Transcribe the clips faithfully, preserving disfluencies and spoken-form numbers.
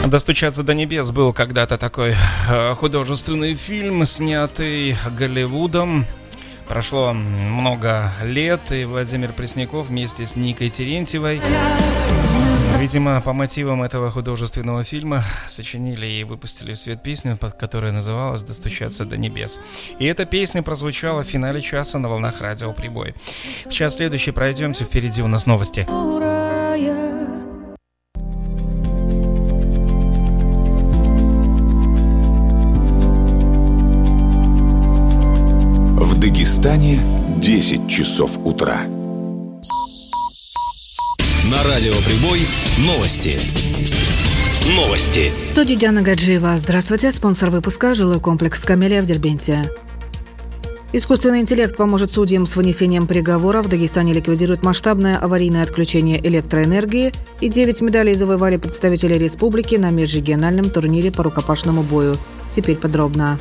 «Достучаться до небес» был когда-то такой художественный фильм, снятый Голливудом. Прошло много лет, и Владимир Пресняков вместе с Никой Терентьевой, видимо, по мотивам этого художественного фильма сочинили и выпустили в свет песню, под которой называлась «Достучаться до небес». И эта песня прозвучала в финале часа на волнах радио «Прибой». В час следующий пройдемте, впереди у нас новости. В Дагестане десять часов утра. На радио «Прибой» новости. Новости. В студии Диана Гаджиева. Здравствуйте. Спонсор выпуска – жилой комплекс «Камелия» в Дербенте. Искусственный интеллект поможет судьям с вынесением приговора. В Дагестане ликвидирует масштабное аварийное отключение электроэнергии. И девять медалей завоевали представители республики на межрегиональном турнире по рукопашному бою. Теперь подробно.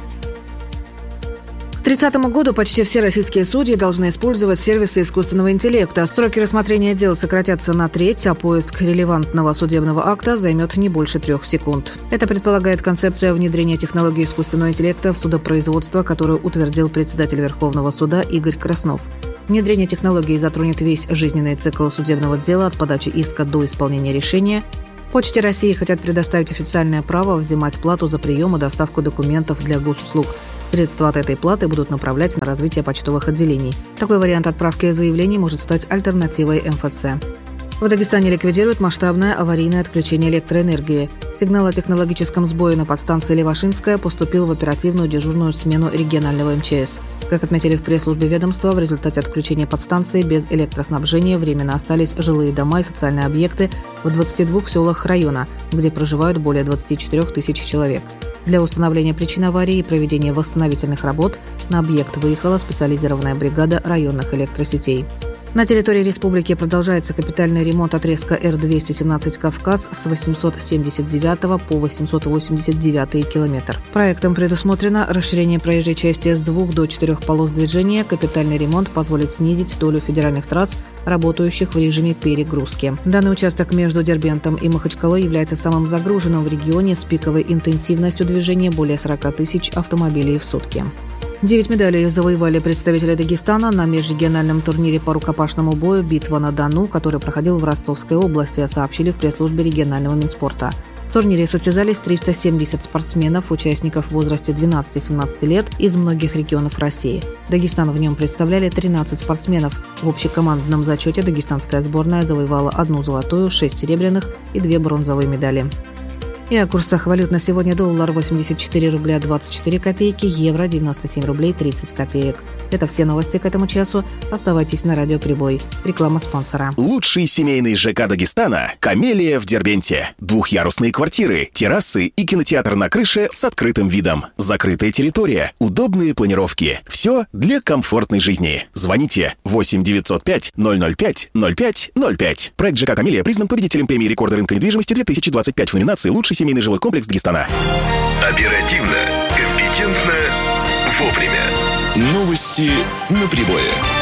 К тридцатому году почти все российские судьи должны использовать сервисы искусственного интеллекта. Сроки рассмотрения дел сократятся на треть, а поиск релевантного судебного акта займет не больше трех секунд. Это предполагает концепция внедрения технологий искусственного интеллекта в судопроизводство, которую утвердил председатель Верховного суда Игорь Краснов. Внедрение технологий затронет весь жизненный цикл судебного дела от подачи иска до исполнения решения. Почте России хотят предоставить официальное право взимать плату за прием и доставку документов для госуслуг. Средства от этой платы будут направлять на развитие почтовых отделений. Такой вариант отправки заявлений может стать альтернативой эм эф цэ. В Дагестане ликвидируют масштабное аварийное отключение электроэнергии. Сигнал о технологическом сбое на подстанции Левашинская поступил в оперативную дежурную смену регионального эм че эс. Как отметили в пресс-службе ведомства, в результате отключения подстанции без электроснабжения временно остались жилые дома и социальные объекты в двадцати двух селах района, где проживают более двадцати четырёх тысяч человек. Для установления причин аварии и проведения восстановительных работ на объект выехала специализированная бригада районных электросетей. На территории республики продолжается капитальный ремонт отрезка эр двести семнадцать «Кавказ» с восемьсот семьдесят девятого по восемьсот восемьдесят девятый километр. Проектом предусмотрено расширение проезжей части с двух до четырех полос движения. Капитальный ремонт позволит снизить долю федеральных трасс, работающих в режиме перегрузки. Данный участок между Дербентом и Махачкалой является самым загруженным в регионе с пиковой интенсивностью движения более сорока тысяч автомобилей в сутки. Девять медалей завоевали представители Дагестана на межрегиональном турнире по рукопашному бою «Битва на Дону», который проходил в Ростовской области, сообщили в пресс-службе регионального Минспорта. В турнире состязались триста семьдесят спортсменов, участников в возрасте двенадцати-семнадцати лет из многих регионов России. Дагестан в нем представляли тринадцать спортсменов. В общекомандном зачете дагестанская сборная завоевала одну золотую, шесть серебряных и две бронзовые медали. И о курсах валют на сегодня: доллар восемьдесят четыре рубля двадцать четыре копейки, евро девяносто семь рублей тридцать копеек. Это все новости к этому часу. Оставайтесь на радио «Прибой». Реклама спонсора. Лучший семейный ЖК Дагестана – «Камелия» в Дербенте. Двухъярусные квартиры, террасы и кинотеатр на крыше с открытым видом. Закрытая территория, удобные планировки. Все для комфортной жизни. Звоните восемь девятьсот пять ноль ноль пять ноль пять ноль пять. Проект ЖК «Камелия» признан победителем премии рекорда рынка недвижимости две тысячи двадцать пять в номинации «Лучший семейный жилой комплекс Дагестана». Оперативно, компетентно, вовремя. Новости на Прибое.